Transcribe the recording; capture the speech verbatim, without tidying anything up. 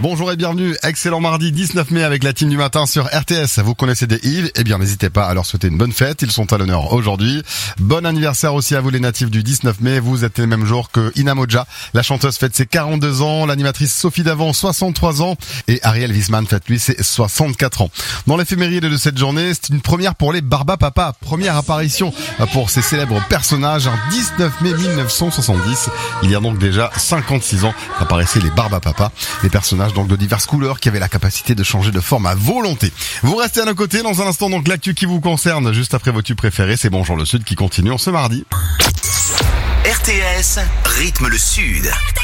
Bonjour et bienvenue, excellent mardi dix-neuf mai avec la team du matin sur R T S. Vous connaissez des Yves? Eh bien n'hésitez pas à leur souhaiter une bonne fête, ils sont à l'honneur aujourd'hui. Bon anniversaire aussi à vous les natifs du dix-neuf mai, vous êtes les mêmes jours que Ina Moja. La chanteuse fête ses quarante-deux ans, l'animatrice Sophie Davant soixante-trois ans et Ariel Wiesman fête lui ses soixante-quatre ans. Dans l'éphéméride de cette journée, c'est une première pour les Barbapapa, première apparition pour ces célèbres personnages un dix-neuf mai mille neuf cent soixante-dix. Il y a donc déjà cinquante-six ans qu'apparaissaient les Barbapapa, les personnages donc de diverses couleurs qui avaient la capacité de changer de forme à volonté. Vous restez à nos côtés dans un instant, donc l'actu qui vous concerne juste après vos tubes préférés, c'est Bonjour le Sud qui continue en ce mardi. R T S, rythme le Sud.